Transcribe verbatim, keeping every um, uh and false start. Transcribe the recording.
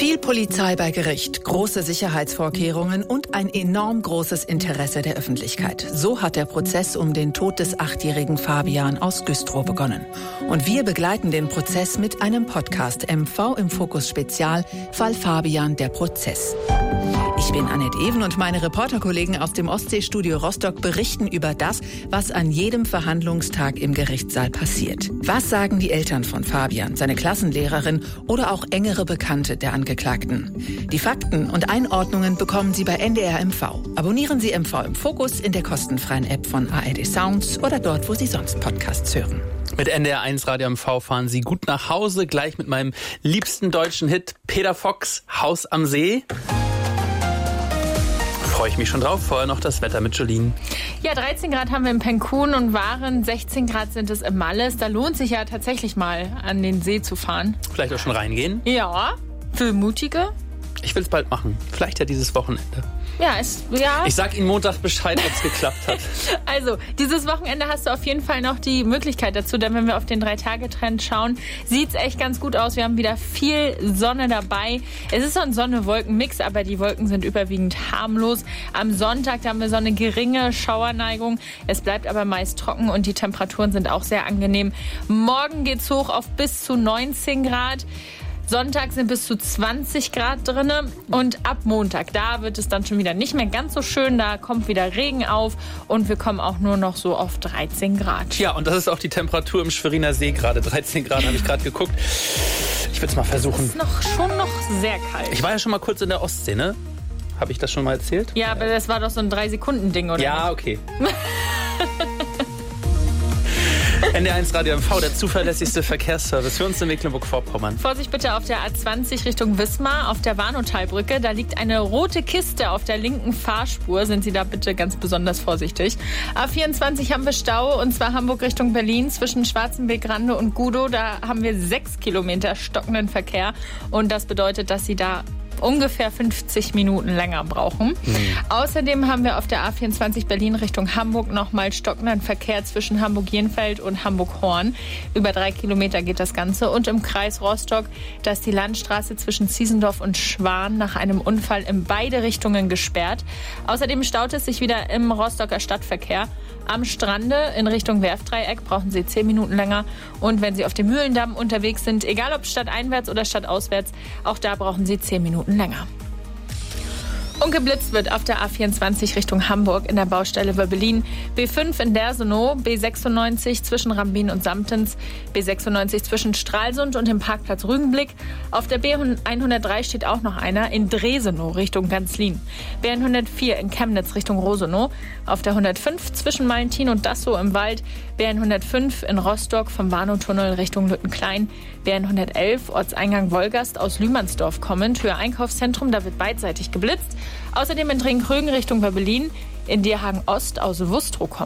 Viel Polizei bei Gericht, große Sicherheitsvorkehrungen und ein enorm großes Interesse der Öffentlichkeit. So hat der Prozess um den Tod des achtjährigen Fabian aus Güstrow begonnen. Und wir begleiten den Prozess mit einem Podcast M V im Fokus Spezial, Fall Fabian, der Prozess. Ich bin Annette Even und meine Reporterkollegen aus dem Ostseestudio Rostock berichten über das, was an jedem Verhandlungstag im Gerichtssaal passiert. Was sagen die Eltern von Fabian, seine Klassenlehrerin oder auch engere Bekannte der Angeklagten? Die Fakten und Einordnungen bekommen Sie bei N D R M V. Abonnieren Sie M V im Fokus in der kostenfreien App von A R D Sounds oder dort, wo Sie sonst Podcasts hören. Mit N D R eins Radio M V fahren Sie gut nach Hause, gleich mit meinem liebsten deutschen Hit Peter Fox, Haus am See. Freue ich mich schon drauf. Vorher noch das Wetter mit Jolene. Ja, dreizehn Grad haben wir in Penkun und Waren, sechzehn Grad sind es im Malles. Da lohnt sich ja tatsächlich mal, an den See zu fahren. Vielleicht auch schon reingehen? Ja, für Mutige. Ich will es bald machen. Vielleicht ja dieses Wochenende. Ja, es, ja. Ich sag Ihnen Montag Bescheid, ob es geklappt hat. Also, dieses Wochenende hast du auf jeden Fall noch die Möglichkeit dazu, denn wenn wir auf den Drei-Tage-Trend schauen, sieht's echt ganz gut aus. Wir haben wieder viel Sonne dabei. Es ist so ein Sonne-Wolken-Mix, aber die Wolken sind überwiegend harmlos. Am Sonntag da haben wir so eine geringe Schauerneigung. Es bleibt aber meist trocken und die Temperaturen sind auch sehr angenehm. Morgen geht's hoch auf bis zu neunzehn Grad. Sonntag sind bis zu zwanzig Grad drin und ab Montag, da wird es dann schon wieder nicht mehr ganz so schön. Da kommt wieder Regen auf und wir kommen auch nur noch so auf dreizehn Grad. Ja, und das ist auch die Temperatur im Schweriner See gerade. dreizehn Grad habe ich gerade geguckt. Ich will es mal versuchen. Es ist noch, schon noch sehr kalt. Ich war ja schon mal kurz in der Ostsee, ne? Habe ich das schon mal erzählt? Ja, aber das war doch so ein drei Sekunden Ding, oder? Ja, okay. N D R eins Radio M V, der zuverlässigste Verkehrsservice für uns in Mecklenburg-Vorpommern. Vorsicht bitte auf der A zwanzig Richtung Wismar, auf der Warnow-Talbrücke. Da liegt eine rote Kiste auf der linken Fahrspur. Sind Sie da bitte ganz besonders vorsichtig. A vierundzwanzig haben wir Stau, und zwar Hamburg Richtung Berlin zwischen Schwarzenbeck-Rande und Gudow. Da haben wir sechs Kilometer stockenden Verkehr. Und das bedeutet, dass Sie da ungefähr fünfzig Minuten länger brauchen. Mhm. Außerdem haben wir auf der A vierundzwanzig Berlin Richtung Hamburg nochmal stockenden Verkehr zwischen Hamburg-Jenfeld und Hamburg-Horn. Über drei Kilometer geht das Ganze. Und im Kreis Rostock, da ist die Landstraße zwischen Ziesendorf und Schwan nach einem Unfall in beide Richtungen gesperrt. Außerdem staut es sich wieder im Rostocker Stadtverkehr. Am Strande in Richtung Werftdreieck brauchen Sie zehn Minuten länger. Und wenn Sie auf dem Mühlendamm unterwegs sind, egal ob stadteinwärts oder stadtauswärts, auch da brauchen Sie zehn Minuten länger. Und geblitzt wird auf der A vierundzwanzig Richtung Hamburg in der Baustelle Wöbbelin, B fünf in Dersenow, B sechsundneunzig zwischen Rambin und Samtens, B sechsundneunzig zwischen Stralsund und dem Parkplatz Rügenblick. Auf der B hundertdrei steht auch noch einer in Dresenow Richtung Ganzlin, B hundertvier in Chemnitz Richtung Rosenow, auf der hundertfünf zwischen Malentin und Dassow im Wald, B hundertfünf in Rostock vom Warnow-Tunnel Richtung Lüttenklein, B hundertelf Ortseingang Wolgast aus Lühmannsdorf kommend, Höhe Einkaufszentrum, da wird beidseitig geblitzt. Außerdem in Trinkrögen Richtung Wöbbelin, in Dierhagen Ost aus Wustrow kommend.